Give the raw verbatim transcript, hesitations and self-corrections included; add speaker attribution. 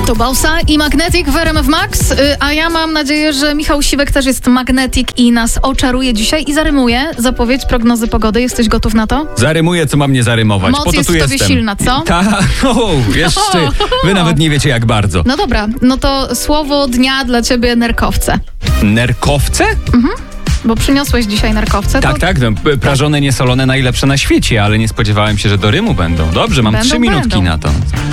Speaker 1: To Bausa i Magnetic w R M F Max, a ja mam nadzieję, że Michał Siwek też jest Magnetic i nas oczaruje dzisiaj i zarymuje zapowiedź prognozy pogody. Jesteś gotów na to?
Speaker 2: Zarymuję, co mam nie zarymować.
Speaker 1: Moc
Speaker 2: po to
Speaker 1: jest
Speaker 2: tu
Speaker 1: w tobie
Speaker 2: jestem.
Speaker 1: silna, co?
Speaker 2: Tak, o, jeszcze. Wy nawet nie wiecie jak bardzo.
Speaker 1: No dobra, no to słowo dnia dla ciebie nerkowce.
Speaker 2: Nerkowce?
Speaker 1: Mhm. Bo przyniosłeś dzisiaj nerkowce.
Speaker 2: Tak,
Speaker 1: to...
Speaker 2: tak, no, p- prażone, niesolone, najlepsze na świecie, ale nie spodziewałem się, że do Rymu będą. Dobrze, mam
Speaker 1: Będą,
Speaker 2: trzy minutki
Speaker 1: będą.
Speaker 2: na to.